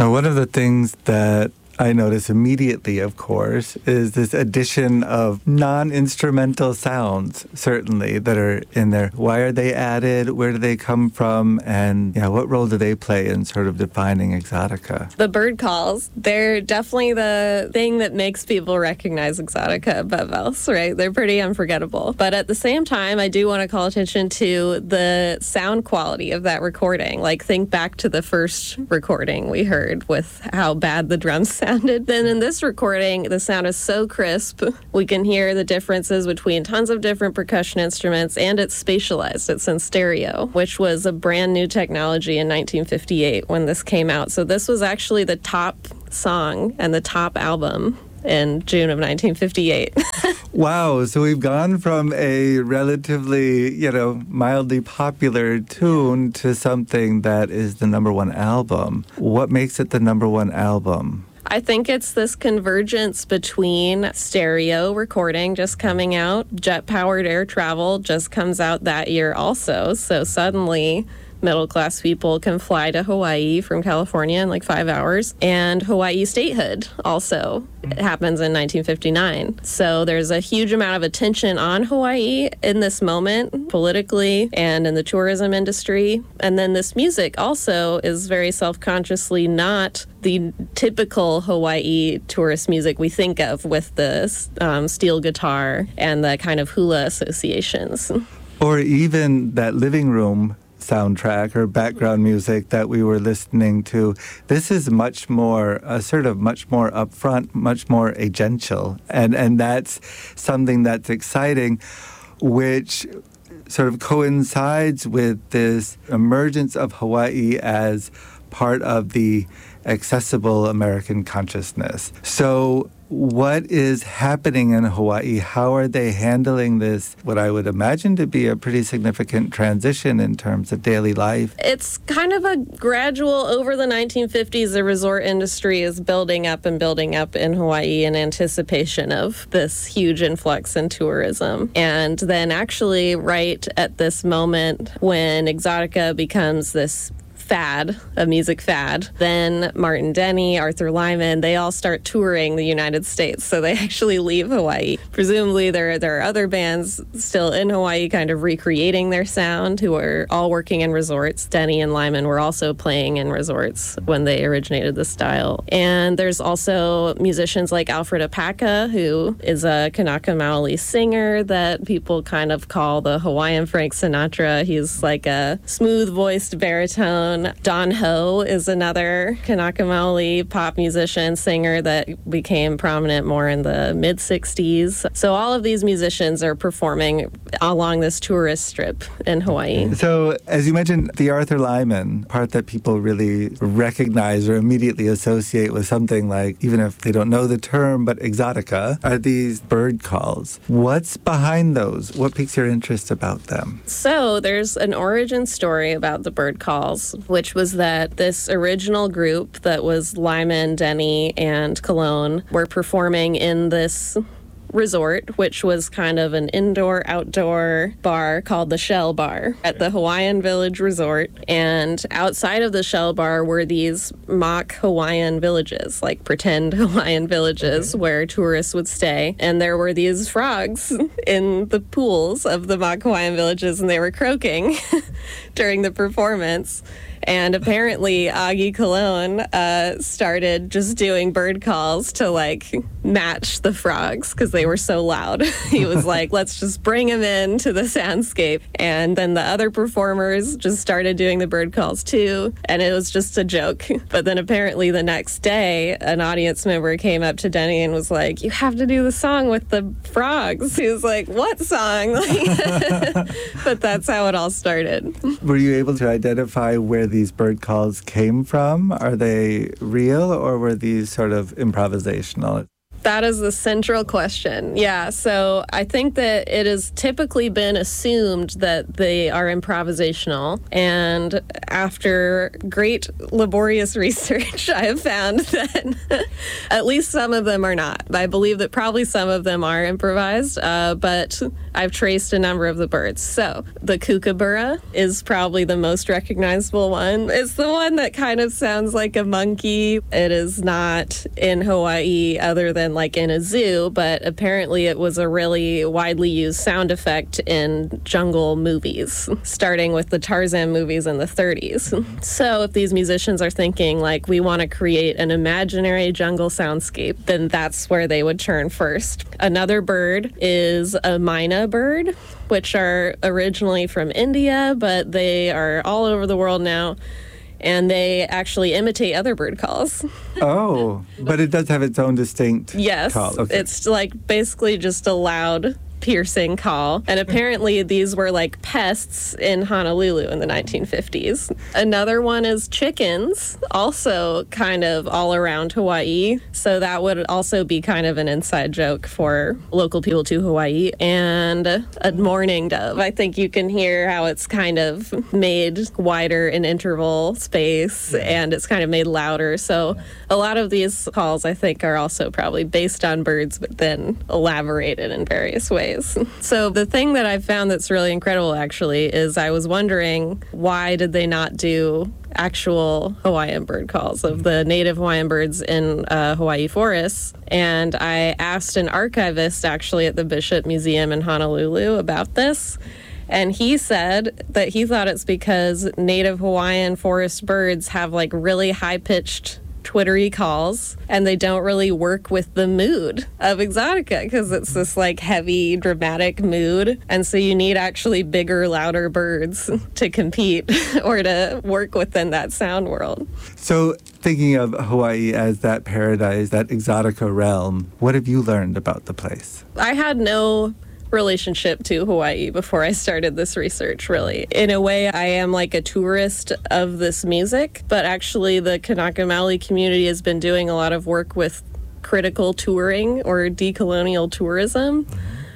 Now, one of the things that I notice immediately, of course, is this addition of non-instrumental sounds, certainly, that are in there. Why are they added? Where do they come from? And what role do they play in sort of defining Exotica? The bird calls, they're definitely the thing that makes people recognize Exotica above else, right? They're pretty unforgettable. But at the same time, I do want to call attention to the sound quality of that recording. Like, think back to the first recording we heard with how bad the drums sounded. Then in this recording, the sound is so crisp. We can hear the differences between tons of different percussion instruments, and it's spatialized. It's in stereo, which was a brand new technology in 1958 when this came out. So this was actually the top song and the top album in June of 1958. Wow. So we've gone from a relatively, mildly popular tune to something that is the number one album. What makes it the number one album? I think it's this convergence between stereo recording just coming out, jet-powered air travel just comes out that year also. So suddenly, middle-class people can fly to Hawaii from California in like 5 hours. And Hawaii statehood also happens in 1959. So there's a huge amount of attention on Hawaii in this moment, politically and in the tourism industry. And then this music also is very self-consciously not the typical Hawaii tourist music we think of with the steel guitar and the kind of hula associations. Or even that living room soundtrack or background music that we were listening to. This is much more upfront, much more agential. And that's something that's exciting, which sort of coincides with this emergence of Hawaii as part of the accessible American consciousness. So what is happening in Hawaii? How are they handling this, what I would imagine to be a pretty significant transition in terms of daily life? It's kind of a gradual, over the 1950s, the resort industry is building up in Hawaii in anticipation of this huge influx in tourism. And then actually right at this moment when Exotica becomes this a music fad. Then Martin Denny, Arthur Lyman, they all start touring the United States. So they actually leave Hawaii. Presumably there are other bands still in Hawaii kind of recreating their sound who are all working in resorts. Denny and Lyman were also playing in resorts when they originated the style. And there's also musicians like Alfred Apaka, who is a Kanaka Maoli singer that people kind of call the Hawaiian Frank Sinatra. He's like a smooth-voiced baritone. Don Ho is another Kanaka Maoli pop musician, singer that became prominent more in the mid-60s. So all of these musicians are performing along this tourist strip in Hawaii. So as you mentioned, the Arthur Lyman part that people really recognize or immediately associate with something like, even if they don't know the term, but Exotica, are these bird calls. What's behind those? What piques your interest about them? So there's an origin story about the bird calls, which was that this original group that was Lyman, Denny, and Cologne were performing in this resort, which was kind of an indoor-outdoor bar called the Shell Bar at the Hawaiian Village Resort. And outside of the Shell Bar were these mock Hawaiian villages, like pretend Hawaiian villages where tourists would stay. And there were these frogs in the pools of the mock Hawaiian villages, and they were croaking during the performance. And apparently Augie Cologne started just doing bird calls to like match the frogs because they were so loud. He was like, let's just bring them into the soundscape. And then the other performers just started doing the bird calls too. And it was just a joke. But then apparently the next day, an audience member came up to Denny and was like, you have to do the song with the frogs. He was like, what song? But that's how it all started. Were you able to identify where these bird calls came from? Are they real or were these sort of improvisational? That is the central question. Yeah, so I think that it has typically been assumed that they are improvisational. And after great laborious research, I have found that at least some of them are not. I believe that probably some of them are improvised, but I've traced a number of the birds. So the kookaburra is probably the most recognizable one. It's the one that kind of sounds like a monkey. It is not in Hawaii other than like in a zoo, but apparently it was a really widely used sound effect in jungle movies, starting with the Tarzan movies in the 30s. So if these musicians are thinking like we want to create an imaginary jungle soundscape, then that's where they would turn first. Another bird is a myna bird, which are originally from India, but they are all over the world now. And they actually imitate other bird calls. Oh, but it does have its own distinct call. Okay. It's like basically just a loud, piercing call. And apparently these were like pests in Honolulu in the 1950s. Another one is chickens, also kind of all around Hawaii. So that would also be kind of an inside joke for local people to Hawaii. And a mourning dove. I think you can hear how it's kind of made wider in interval space and it's kind of made louder. So a lot of these calls, I think, are also probably based on birds, but then elaborated in various ways. So the thing that I've found that's really incredible, actually, is I was wondering why did they not do actual Hawaiian bird calls of the native Hawaiian birds in Hawaii forests. And I asked an archivist, actually, at the Bishop Museum in Honolulu about this. And he said that he thought it's because native Hawaiian forest birds have like really high-pitched twittery calls, and they don't really work with the mood of Exotica because it's this like heavy, dramatic mood. And so you need actually bigger, louder birds to compete or to work within that sound world. So thinking of Hawaii as that paradise, that Exotica realm, what have you learned about the place? I had no relationship to Hawaii before I started this research, really. In a way, I am like a tourist of this music, but actually the Kanaka Maoli community has been doing a lot of work with critical touring or decolonial tourism,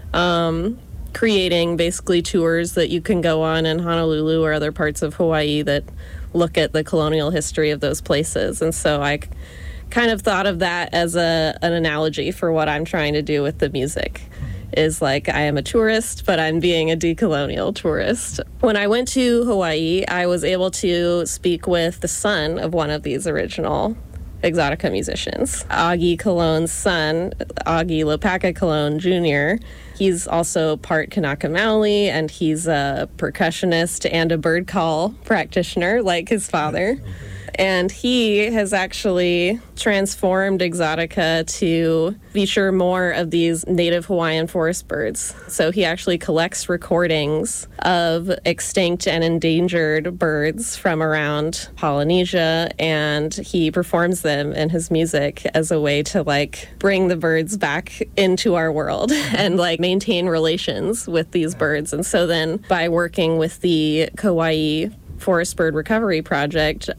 creating basically tours that you can go on in Honolulu or other parts of Hawaii that look at the colonial history of those places. And so I kind of thought of that as an analogy for what I'm trying to do with the music. Is like I am a tourist, but I'm being a decolonial tourist. When I went to Hawaii, I was able to speak with the son of one of these original Exotica musicians, Augie Colon's son, Augie Lopaka Colon Jr. He's also part Kanaka Maoli, and he's a percussionist and a bird call practitioner like his father. And he has actually transformed Exotica to feature more of these native Hawaiian forest birds. So he actually collects recordings of extinct and endangered birds from around Polynesia, and he performs them in his music as a way to like bring the birds back into our world and like maintain relations with these birds. And so then by working with the Kauai Forest Bird Recovery Project,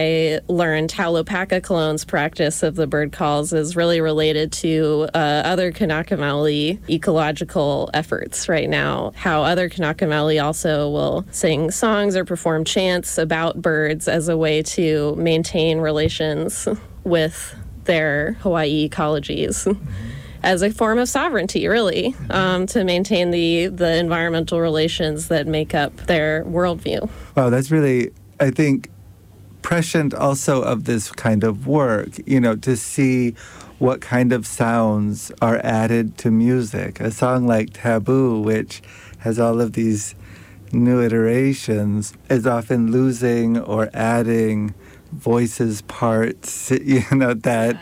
I learned how Lopaka Colon's practice of the bird calls is really related to other Kanaka Maoli ecological efforts right now. How other Kanaka Maoli also will sing songs or perform chants about birds as a way to maintain relations with their Hawaii ecologies. As a form of sovereignty, really, to maintain the environmental relations that make up their worldview. Wow, that's really, I think, prescient also of this kind of work, you know, to see what kind of sounds are added to music. A song like Taboo, which has all of these new iterations, is often losing or adding voices, parts, you know,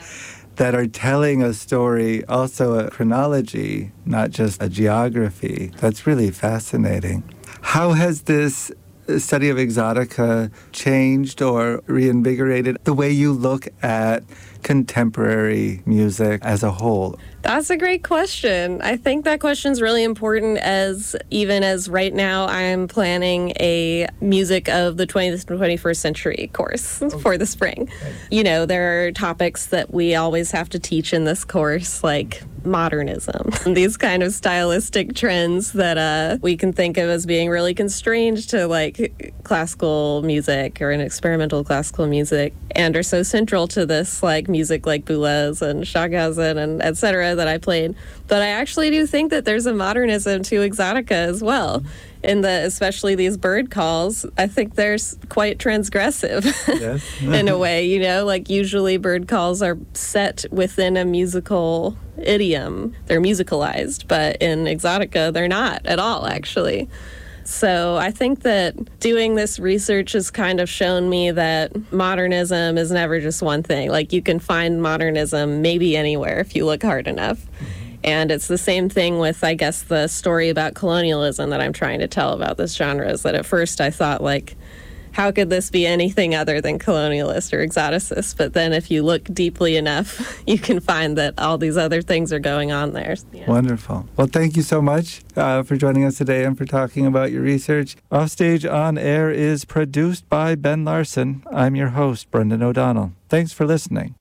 that are telling a story, also a chronology, not just a geography. That's really fascinating. How has this study of Exotica changed or reinvigorated the way you look at contemporary music as a whole? That's a great question. I think that question is really important even as right now I'm planning a music of the 20th and 21st century course for the spring. You know, there are topics that we always have to teach in this course, like modernism, and these kind of stylistic trends that we can think of as being really constrained to like classical music or an experimental classical music, and are so central to this like music like Boulez and Shagazen and et cetera that I played. But I actually do think that there's a modernism to Exotica as well. In especially these bird calls, I think they're quite transgressive in a way, like usually bird calls are set within a musical idiom. They're musicalized, but in Exotica, they're not at all, actually. So I think that doing this research has kind of shown me that modernism is never just one thing. Like you can find modernism maybe anywhere if you look hard enough. And it's the same thing with, I guess, the story about colonialism that I'm trying to tell about this genre, is that at first I thought, like, how could this be anything other than colonialist or exoticist? But then if you look deeply enough, you can find that all these other things are going on there. Yeah. Wonderful. Well, thank you so much for joining us today and for talking about your research. Offstage On Air is produced by Ben Larson. I'm your host, Brendan O'Donnell. Thanks for listening.